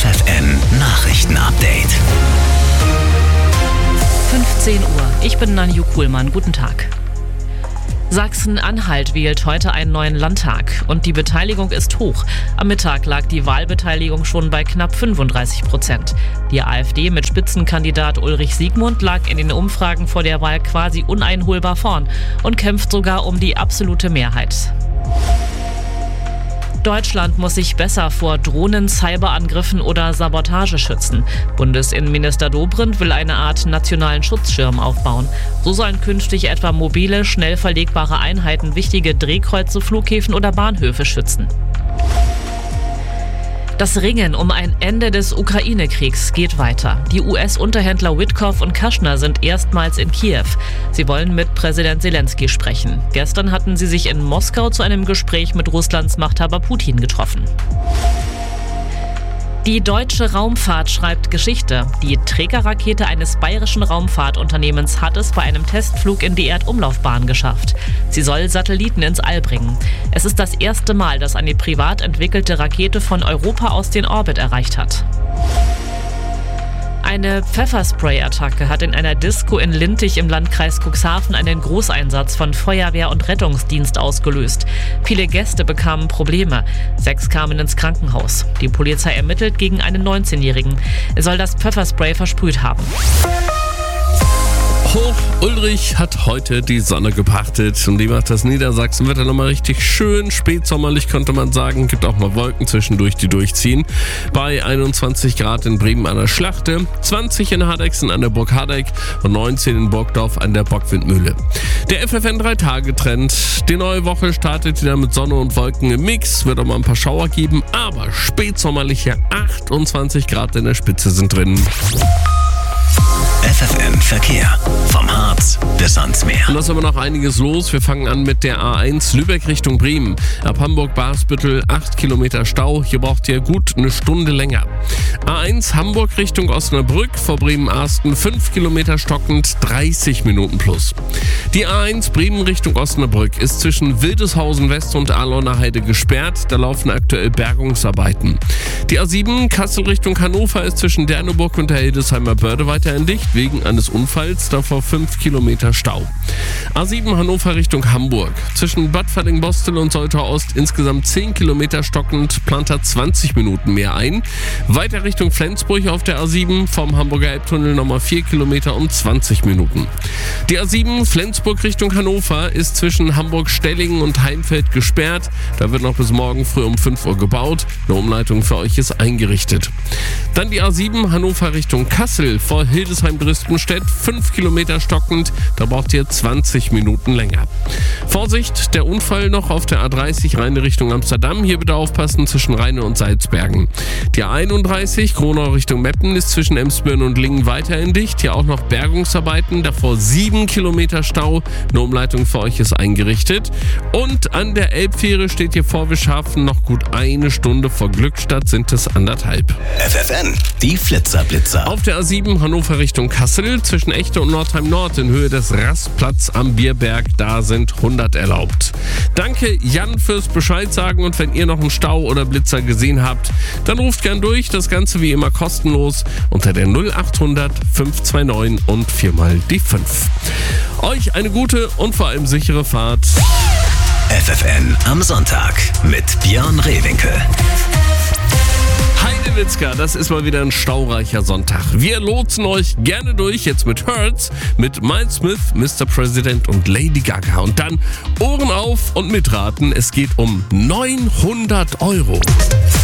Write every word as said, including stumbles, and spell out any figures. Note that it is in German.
F F N Nachrichten-Update. fünfzehn Uhr. Ich bin Nanju Kuhlmann. Guten Tag. Sachsen-Anhalt wählt heute einen neuen Landtag und die Beteiligung ist hoch. Am Mittag lag die Wahlbeteiligung schon bei knapp fünfunddreißig Prozent. Die AfD mit Spitzenkandidat Ulrich Siegmund lag in den Umfragen vor der Wahl quasi uneinholbar vorn und kämpft sogar um die absolute Mehrheit. Deutschland muss sich besser vor Drohnen, Cyberangriffen oder Sabotage schützen. Bundesinnenminister Dobrindt will eine Art nationalen Schutzschirm aufbauen. So sollen künftig etwa mobile, schnell verlegbare Einheiten wichtige Drehkreuze, Flughäfen oder Bahnhöfe schützen. Das Ringen um ein Ende des Ukraine-Kriegs geht weiter. Die U S-Unterhändler Witkoff und Kushner sind erstmals in Kiew. Sie wollen mit Präsident Zelensky sprechen. Gestern hatten sie sich in Moskau zu einem Gespräch mit Russlands Machthaber Putin getroffen. Die deutsche Raumfahrt schreibt Geschichte. Die Trägerrakete eines bayerischen Raumfahrtunternehmens hat es bei einem Testflug in die Erdumlaufbahn geschafft. Sie soll Satelliten ins All bringen. Es ist das erste Mal, dass eine privat entwickelte Rakete von Europa aus den Orbit erreicht hat. Eine Pfefferspray-Attacke hat in einer Disco in Lintig im Landkreis Cuxhaven einen Großeinsatz von Feuerwehr und Rettungsdienst ausgelöst. Viele Gäste bekamen Probleme. Sechs kamen ins Krankenhaus. Die Polizei ermittelt gegen einen neunzehnjährigen. Er soll das Pfefferspray versprüht haben. Hoch Ulrich hat heute die Sonne gepachtet und die macht das Niedersachsenwetter nochmal richtig schön. Spätsommerlich könnte man sagen, gibt auch mal Wolken zwischendurch, die durchziehen. Bei einundzwanzig Grad in Bremen an der Schlachte, zwanzig in Hardegsen an der Burg Hardeck und neunzehn in Burgdorf an der Bockwindmühle. Der F F N drei Tage Trend. Die neue Woche startet wieder mit Sonne und Wolken im Mix, wird auch mal ein paar Schauer geben, aber spätsommerliche achtundzwanzig Grad in der Spitze sind drin. F F N Verkehr. Vom Harz bis ans Meer. Und da ist aber noch einiges los. Wir fangen an mit der A eins Lübeck Richtung Bremen. Ab Hamburg-Barsbüttel acht Kilometer Stau. Hier braucht ihr gut eine Stunde länger. A eins Hamburg Richtung Osnabrück vor Bremen-Arsten fünf Kilometer stockend, dreißig Minuten plus. Die A eins Bremen Richtung Osnabrück ist zwischen Wildeshausen West und Arlauner Heide gesperrt. Da laufen aktuell Bergungsarbeiten. Die A sieben Kassel Richtung Hannover ist zwischen Derneburg und der Hildesheimer Börde weiterhin dicht wegen eines Unfalls, davor fünf Kilometer Stau. A sieben Hannover Richtung Hamburg. Zwischen Bad Falling-Bostel und Soltau Ost insgesamt zehn Kilometer stockend, plant er zwanzig Minuten mehr ein. Weiter Richtung Flensburg auf der A sieben vom Hamburger Elbtunnel nochmal vier Kilometer um zwanzig Minuten. Die A sieben Flensburg Richtung Hannover ist zwischen Hamburg-Stellingen und Heinfeld gesperrt. Da wird noch bis morgen früh um fünf Uhr gebaut. Eine Umleitung für euch ist eingerichtet. Dann die A sieben Hannover Richtung Kassel vor Hildesheim-Drispenstedt, fünf Kilometer stockend, da braucht ihr zwanzig Minuten länger. Vorsicht, der Unfall noch auf der A dreißig Rheine Richtung Amsterdam, hier bitte aufpassen zwischen Rheine und Salzbergen. Die A einunddreißig Gronau Richtung Meppen ist zwischen Emsbirn und Lingen weiterhin dicht, hier auch noch Bergungsarbeiten, davor sieben Kilometer Stau, eine Umleitung für euch ist eingerichtet. Und an der Elbfähre steht hier vor Wischhafen noch gut eine Stunde, vor Glückstadt sind es anderthalb. F F N, die Flitzer-Blitzer. Auf der A sieben Hannover Richtung Kassel, zwischen Echte und Nordheim Nord in Höhe des Rastplatz am Bierberg, da sind hundert erlaubt. Danke Jan fürs Bescheid sagen und wenn ihr noch einen Stau oder Blitzer gesehen habt, dann ruft gern durch, das Ganze wie immer kostenlos unter der null achthundert fünf zwei neun und viermal die fünf. Euch eine gute und vor allem sichere Fahrt. F F N am Sonntag mit Björn Rehwinkel. Heidewitzka, das ist mal wieder ein staureicher Sonntag. Wir lotsen euch gerne durch, jetzt mit Hurts, mit Miles Smith, Mister President und Lady Gaga. Und dann Ohren auf und mitraten, es geht um neunhundert Euro.